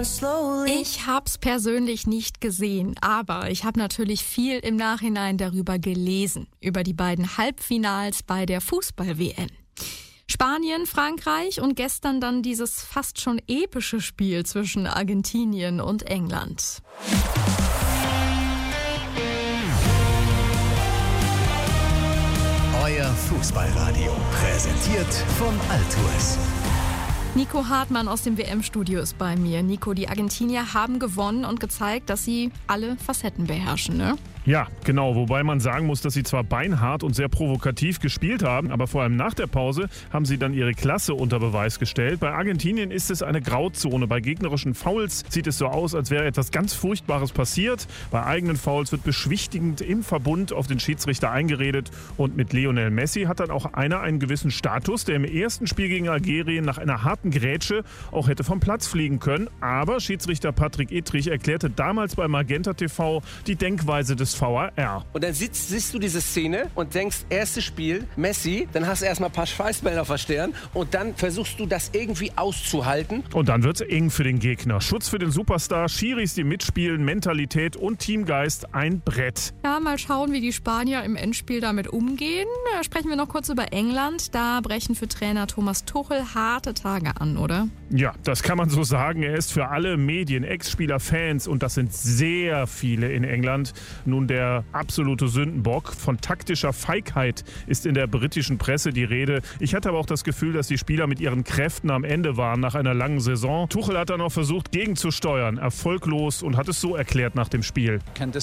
Ich hab's persönlich nicht gesehen, aber ich habe natürlich viel im Nachhinein darüber gelesen, über die beiden Halbfinals bei der Fußball-WM. Spanien, Frankreich und gestern dann dieses fast schon epische Spiel zwischen Argentinien und England. Euer Fußballradio, präsentiert von Altours. Nico Hartmann aus dem WM-Studio ist bei mir. Nico, die Argentinier haben gewonnen und gezeigt, dass sie alle Facetten beherrschen, ne? Ja, genau. Wobei man sagen muss, dass sie zwar beinhart und sehr provokativ gespielt haben, aber vor allem nach der Pause haben sie dann ihre Klasse unter Beweis gestellt. Bei Argentinien ist es eine Grauzone. Bei gegnerischen Fouls sieht es so aus, als wäre etwas ganz Furchtbares passiert. Bei eigenen Fouls wird beschwichtigend im Verbund auf den Schiedsrichter eingeredet. Und mit Lionel Messi hat dann auch einer einen gewissen Status, der im ersten Spiel gegen Algerien nach einer harten Grätsche auch hätte vom Platz fliegen können. Aber Schiedsrichter Patrick Ittrich erklärte damals bei Magenta TV die Denkweise des VAR. Und dann siehst du diese Szene und denkst, erstes Spiel, Messi, dann hast du erstmal ein paar Schweißbänder auf der Stirn und dann versuchst du das irgendwie auszuhalten. Und dann wird's eng für den Gegner. Schutz für den Superstar, Schiris, die mitspielen, Mentalität und Teamgeist, ein Brett. Ja, mal schauen, wie die Spanier im Endspiel damit umgehen. Sprechen wir noch kurz über England. Da brechen für Trainer Thomas Tuchel harte Tage an, oder? Ja, das kann man so sagen. Er ist für alle Medien, Ex-Spieler, Fans, und das sind sehr viele in England, nun der absolute Sündenbock. Von taktischer Feigheit ist in der britischen Presse die Rede. Ich hatte aber auch das Gefühl, dass die Spieler mit ihren Kräften am Ende waren nach einer langen Saison. Tuchel hat dann auch versucht, gegenzusteuern, erfolglos, und hat es so erklärt nach dem Spiel.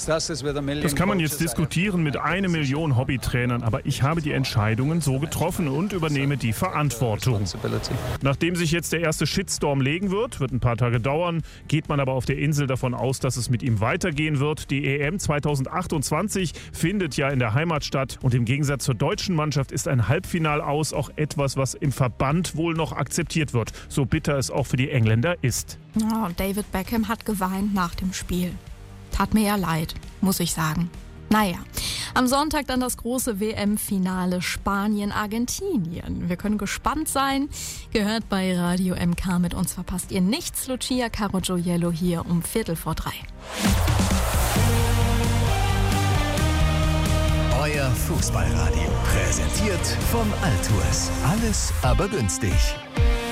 Das kann man jetzt diskutieren mit 1 Million Hobbytrainern, aber ich habe die Entscheidungen so getroffen und übernehme die Verantwortung. Nachdem sich jetzt der erste Shitstorm legen wird ein paar Tage dauern, geht man aber auf der Insel davon aus, dass es mit ihm weitergehen wird. Die EM 2028 findet ja in der Heimat statt und im Gegensatz zur deutschen Mannschaft ist ein Halbfinal aus auch etwas, was im Verband wohl noch akzeptiert wird, so bitter es auch für die Engländer ist. Oh, David Beckham hat geweint nach dem Spiel. Tat mir ja leid, muss ich sagen. Naja, am Sonntag dann das große WM-Finale Spanien-Argentinien. Wir können gespannt sein. Gehört bei Radio MK. Mit uns verpasst ihr nichts. Lucia Carogioiello hier um 2:45. Euer Fußballradio, präsentiert von Altours. Alles aber günstig.